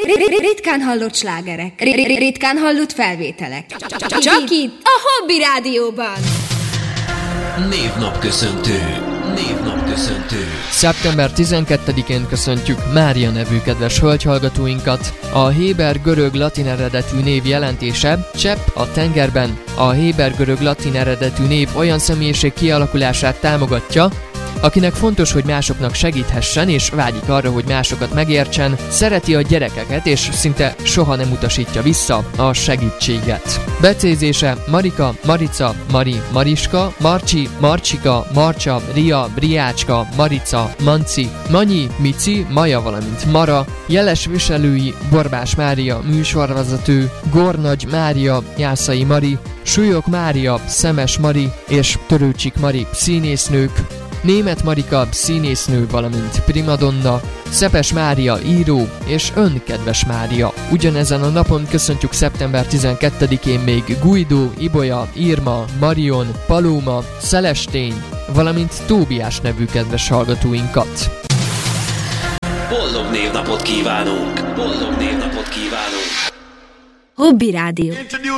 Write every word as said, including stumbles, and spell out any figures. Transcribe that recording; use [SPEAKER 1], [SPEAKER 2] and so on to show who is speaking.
[SPEAKER 1] Ritkán hallott slágerek, ritkán hallott felvételek. Csak itt, a Hobby Rádióban.
[SPEAKER 2] Névnapköszöntő. Névnapköszöntő.
[SPEAKER 3] szeptember tizenkettedikén köszöntjük Mária nevű kedves hölgyhallgatóinkat. A héber-görög-latin eredetű név jelentése csepp a tengerben. A héber-görög-latin eredetű név olyan személyiség kialakulását támogatja, akinek fontos, hogy másoknak segíthessen, és vágyik arra, hogy másokat megértsen, szereti a gyerekeket, és szinte soha nem utasítja vissza a segítséget. Becézése Marika, Marica, Mari, Mariska, Marcsi, Marcsika, Marcsa, Ria, Briácska, Marica, Manci, Manyi, Mici, Maja, valamint Mara, jeles viselői Borbás Mária, műsorvezető, Gornagy Mária, Jászai Mari, Súlyog Mária, Szemes Mari és Törőcsik Mari színésznők, Németh Marika színésznő, valamint primadonna, Szepes Mária író és Ön kedves Mária. Ugyanezen a napon köszöntjük szeptember tizenkettedikén még Guido, Ibolya, Irma, Marion, Paloma, Szelestény, valamint Tóbiás nevű kedves hallgatóinkat.
[SPEAKER 2] Boldog névnapot kívánunk! Boldog névnapot kívánunk!
[SPEAKER 1] Hobby Rádió.